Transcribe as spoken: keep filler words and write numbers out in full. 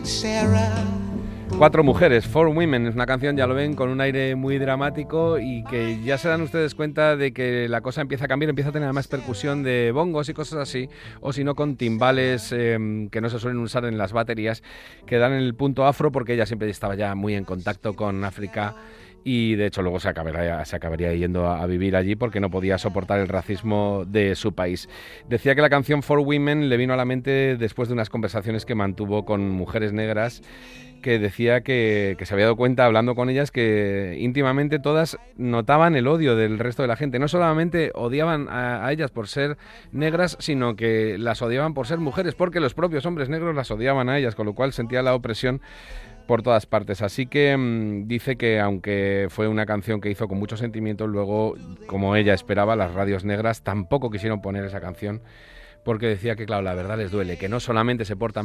Cuatro mujeres, Four Women, es una canción, ya lo ven, con un aire muy dramático y que ya se dan ustedes cuenta de que la cosa empieza a cambiar, empieza a tener más percusión de bongos y cosas así, o si no con timbales eh, que no se suelen usar en las baterías, que dan el punto afro, porque ella siempre estaba ya muy en contacto con África y de hecho luego se acabaría, se acabaría yendo a, a vivir allí porque no podía soportar el racismo de su país. Decía que la canción Four Women le vino a la mente después de unas conversaciones que mantuvo con mujeres negras, que decía que, que se había dado cuenta hablando con ellas que íntimamente todas notaban el odio del resto de la gente. No solamente odiaban a, a ellas por ser negras, sino que las odiaban por ser mujeres, porque los propios hombres negros las odiaban a ellas, con lo cual sentía la opresión por todas partes. Así que mmm, dice que aunque fue una canción que hizo con mucho sentimiento, luego, como ella esperaba, las radios negras tampoco quisieron poner esa canción, porque decía que, claro, la verdad les duele, que no solamente se portan